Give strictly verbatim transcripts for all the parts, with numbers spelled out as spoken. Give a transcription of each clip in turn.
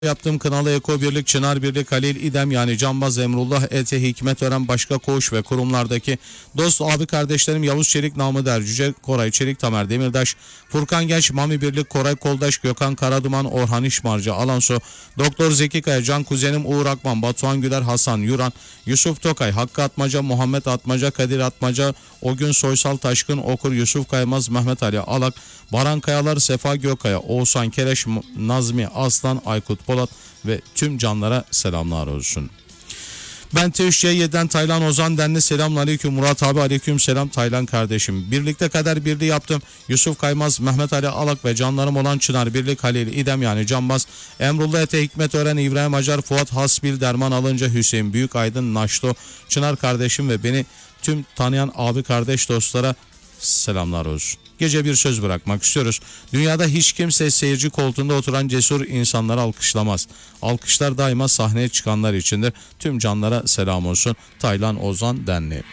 Yaptığım Kınalı Eko Birlik, Çınar Birlik, Halil İdem yani Canbaz, Emrullah, Ete, Hikmet Ören, başka koğuş ve kurumlardaki dost abi kardeşlerim Yavuz Çelik, Namı Der, Cüce, Koray Çelik, Tamer Demirdaş, Furkan Genç, Mami Birlik, Koray Koldaş, Gökhan Karaduman, Orhan İşmarcı, Alanso, Doktor Zeki Kaya, Can Kuzenim, Uğur Akman, Batuhan Güler, Hasan Yuran, Yusuf Tokay, Hakkı Atmaca, Muhammed Atmaca, Kadir Atmaca, O Gün Soysal Taşkın, Okur, Yusuf Kaymaz, Mehmet Ali Alak, Baran Kayalar, Sefa Gökaya, Oğuzhan Kereş, Nazmi Aslan, Aykut Polat ve tüm canlara selamlar olsun. Ben T üç C yedi'den Taylan Ozan Denli, selamünaleyküm Murat abi, aleyküm selam Taylan kardeşim. Birlikte kader birliği yaptım. Yusuf Kaymaz, Mehmet Ali Alak ve canlarım olan Çınar Birlik, Halil İdem yani Canbaz, Emrullah Ete, Hikmet Ören, İbrahim Acar, Fuat Hasbil, Derman Alınca, Hüseyin Büyük Aydın, Naşto, Çınar kardeşim ve beni tüm tanıyan abi kardeş dostlara selamlar olsun. Gece bir söz bırakmak istiyoruz. Dünyada hiç kimse seyirci koltuğunda oturan cesur insanları alkışlamaz. Alkışlar daima sahneye çıkanlar içindir. Tüm canlara selam olsun. Taylan Ozan Denli.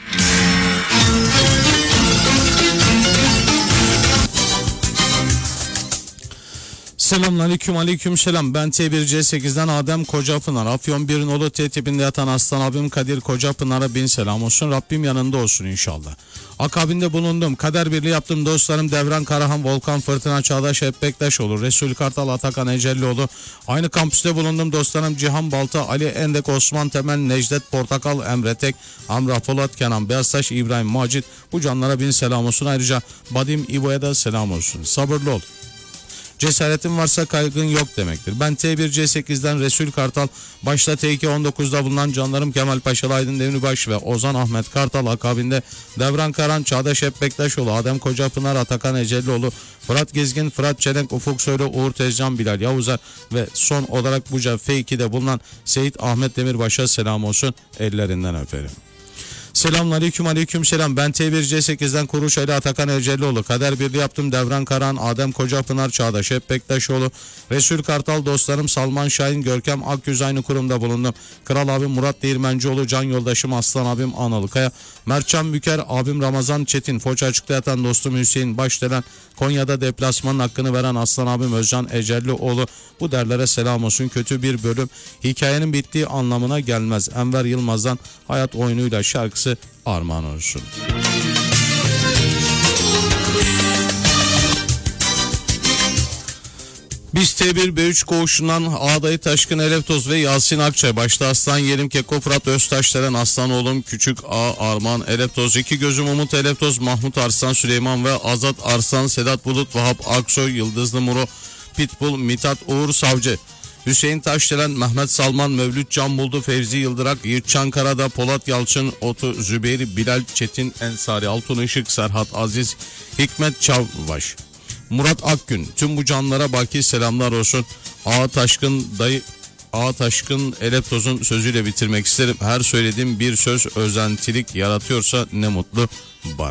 Selamünaleyküm, aleyküm selam. Ben T bir C sekiz'den Adem Kocapınar. Afyon bir nolu T tipinde yatan aslan abim Kadir Kocapınar'a bin selam olsun. Rabbim yanında olsun inşallah. Akabinde bulundum. Kader birliği yaptım dostlarım Devran Karahan, Volkan Fırtına, Çağdaş Hep Bektaşoğlu, Resul Kartal, Atakan Ecellioğlu. Aynı kampüste bulundum dostlarım Cihan Balta, Ali Endek, Osman Temel, Necdet Portakal, Emre Tek, Amrah Polat, Kenan Beyaztaş, İbrahim Macit. Bu canlara bin selam olsun. Ayrıca Badim İbo'ya da selam olsun. Sabırlı ol. Cesaretin varsa kaygın yok demektir. Ben T bir C sekiz'den Resul Kartal, başta T iki on dokuz'da bulunan canlarım Kemal Paşalı, Aydın Demirbaş ve Ozan Ahmet Kartal, akabinde Devran Karan, Çağdaş Hep Bektaşoğlu, Adem Kocapınar, Atakan Ecellioğlu, Fırat Gezgin, Fırat Çelenk, Ufuk Soylu, Uğur Tezcan, Bilal Yavuzar ve son olarak Buca F iki'de bulunan Seyit Ahmet Demirbaş'a selam olsun. Ellerinden öperim. Selamünaleyküm, aleyküm selam. Ben T bir C sekiz'den Kuruş Ali, Atakan Ecellioğlu, kader birliği yaptım Devran Karan, Adem Kocapınar, Çağdaş Hep Bektaşoğlu, Resul Kartal, dostlarım Salman Şahin, Görkem Akyüz, aynı kurumda bulundum. Kral abim Murat Değirmencioğlu, can yoldaşım Aslan abim Analı Kaya, Mertcan Büker, abim Ramazan Çetin, Foça açıkta yatan dostum Hüseyin Başdelen, Konya'da deplasmanın hakkını veren Aslan abim Özcan Ecellioğlu. Bu derlere selam olsun. Kötü bir bölüm hikayenin bittiği anlamına gelmez. Enver Yılmaz'dan Hayat Oyunuyla şarkısı armağan olsun. Biz T bir B üç koğuşundan Ağdayı Taşkın Eleftoz ve Yasin Akçay, başta Aslan Yerim, Keko Fırat Öztaşdelen, Aslan oğlum Küçük A Arman Eleftoz, iki gözüm Umut Eleftoz, Mahmut Arslan Süleyman ve Azat Arslan, Sedat Bulut, Vahap Aksoy, Yıldızlı Muro, Pitbull, Mithat Uğur Savcı, Hüseyin Taşdelen, Mehmet Salman, Mevlüt Can Buldu, Fevzi Yıldırak, Yiğit Çankara'da, Polat Yalçın, Otu Zübeyir, Bilal Çetin Ensari, Altun Işık, Serhat Aziz, Hikmet Çavbaş, Murat Akgün. Tüm bu canlara baki selamlar olsun. Ağa Taşkın dayı Ağa Taşkın Elefdoz'un sözüyle bitirmek isterim. Her söylediğim bir söz özentilik yaratıyorsa ne mutlu bana.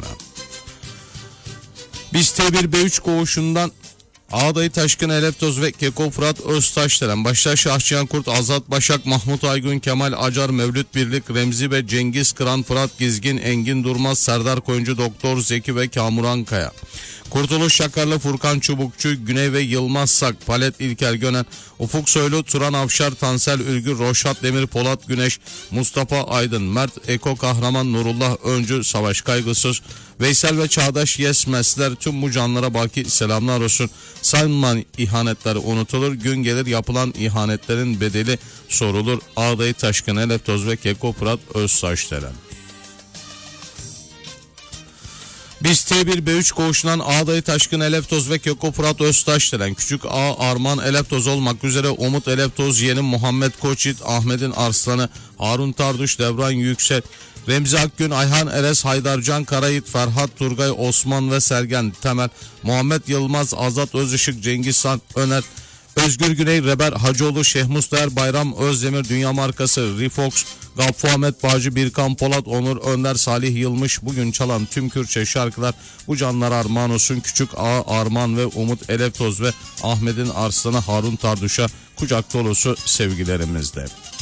Biz T bir B üç koğuşundan Ağdayı Taşkın Eleftoz ve Keko Fırat Öztaşdelen, başta Şahçıyan Kurt, Azat Başak, Mahmut Aygün, Kemal Acar, Mevlüt Birlik, Remzi ve Cengiz Kıran, Fırat Gizgin, Engin Durmaz, Serdar Koyuncu, Doktor Zeki ve Kamuran Kaya, Kurtuluş Şakarlı, Furkan Çubukçu, Güney ve Yılmaz Sak, Palet İlker Gönen, Ufuk Soylu, Turan Avşar, Tansel Ülgür, Roşat Demir, Polat Güneş, Mustafa Aydın, Mert Eko Kahraman, Nurullah Öncü, Savaş Kaygısız, Veysel ve Çağdaş Yesmezler. Tüm bu canlara baki selamlar olsun. Sayılmayan ihanetler unutulur, gün gelir yapılan ihanetlerin bedeli sorulur. Ağdayı Taşkın Eleftoz ve Keko Fırat Öztaşdelen. Biz T bir B üç koğuşundan Ağdayı Taşkın Eleftoz ve Keko Fırat Öztaşdelen, Küçük A Arman Eleftoz olmak üzere Umut Eleftoz, Yeğenim Muhammed Koçit, Ahmet'in Arslanı, Harun Tarduş, Devran Yüksel, Remzi Akgün, Ayhan Eres, Haydarcan Karayit, Ferhat Turgay, Osman ve Sergen Temel, Muhammed Yılmaz, Azat Özışık, Cengiz San Öner, Özgür Güney, Reber Hacıoğlu, Şeyh Mustaher, Bayram Özdemir, Dünya Markası, Rifox, Gaffı Ahmet Bağcı, Birkan Polat, Onur Önder, Salih Yılmış. Bugün çalan tüm Kürtçe şarkılar bu canlara armağan olsun. Küçük A Arman ve Umut Eleftoz ve Ahmet'in Arslanı Harun Tarduş'a kucak dolusu sevgilerimizle.